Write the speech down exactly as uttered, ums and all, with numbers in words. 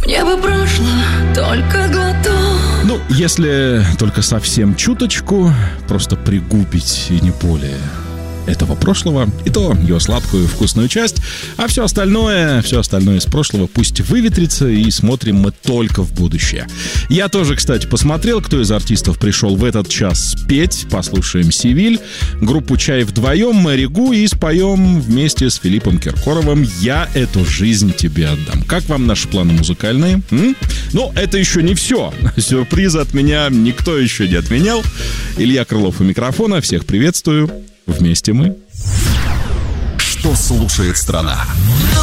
Мне бы прошло только глоток. Ну, если только совсем чуточку, просто пригубить и не более этого прошлого, и то ее сладкую вкусную часть, а все остальное, все остальное из прошлого пусть выветрится, и смотрим мы только в будущее. Я тоже, кстати, посмотрел, кто из артистов пришел в этот час спеть. Послушаем «Севиль», группу «Чай вдвоем», Мэри Гу, и споем вместе с Филиппом Киркоровым «Я эту жизнь тебе отдам». Как вам наши планы музыкальные? М? Ну, это еще не все. Сюрприза от меня никто еще не отменял. Илья Крылов у микрофона. Всех приветствую. Вместе мы. Что слушает страна?